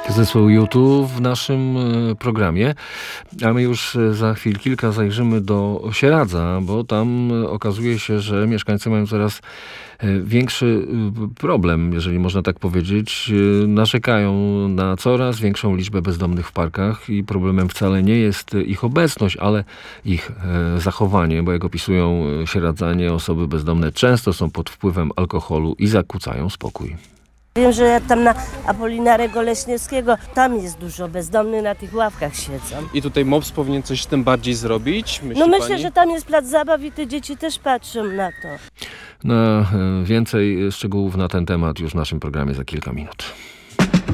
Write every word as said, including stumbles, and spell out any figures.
Zespołu U dwa w naszym programie, a my już za chwil kilka zajrzymy do Sieradza, bo tam okazuje się, że mieszkańcy mają coraz większy problem, jeżeli można tak powiedzieć. Narzekają na coraz większą liczbę bezdomnych w parkach i problemem wcale nie jest ich obecność, ale ich zachowanie, bo jak opisują sieradzanie, osoby bezdomne często są pod wpływem alkoholu i zakłócają spokój. Wiem, że jak tam na Apolinarego Leśniewskiego, tam jest dużo bezdomnych, na tych ławkach siedzą. I tutaj MOPS powinien coś z tym bardziej zrobić? Myśli no myślę, pani? że tam jest plac zabaw i te dzieci też patrzą na to. Na więcej szczegółów na ten temat już w naszym programie za kilka minut.